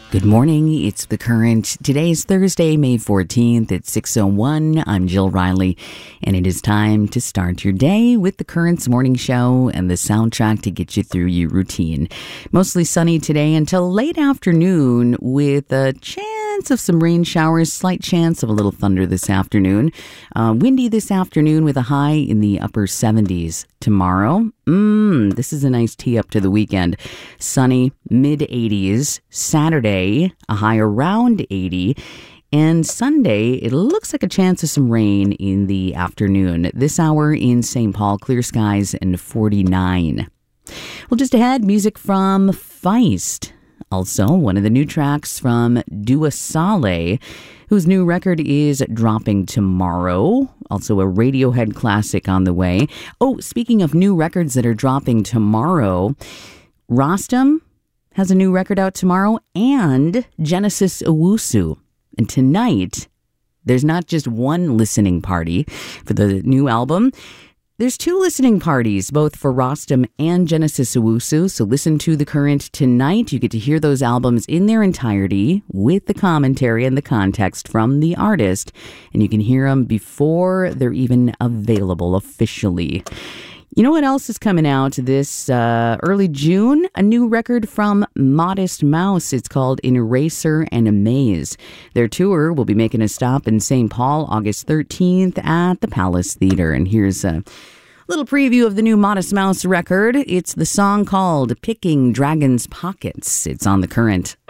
Good morning, it's The Current. Today is Thursday, May 14th at 6:01. I'm Jill Riley, and it is time to start your day with The Current's morning show and the soundtrack to get you through your routine. Mostly sunny today until late afternoon with a chance of some rain showers, slight chance of a little thunder this afternoon. Windy this afternoon with a high in the upper 70s. Tomorrow, this is a nice tee up to the weekend. Sunny, mid-80s. Saturday, a high around 80. And Sunday, it looks like a chance of some rain in the afternoon. This hour in St. Paul, clear skies and 49. Well, just ahead, music from Feist. Also, one of the new tracks from Dua Saleh, whose new record is dropping tomorrow. Also, a Radiohead classic on the way. Oh, speaking of new records that are dropping tomorrow, Rostam has a new record out tomorrow, and Genesis Owusu. And tonight, there's not just one listening party for the new album. There's two listening parties, both for Rostam and Genesis Owusu. So listen to The Current tonight. You get to hear those albums in their entirety with the commentary and the context from the artist. And you can hear them before they're even available officially. You know what else is coming out this early June? A new record from Modest Mouse. It's called An Eraser and a Maze. Their tour will be making a stop in St. Paul August 13th at the Palace Theater. And here's a little preview of the new Modest Mouse record. It's the song called Picking Dragon's Pockets. It's on The Current.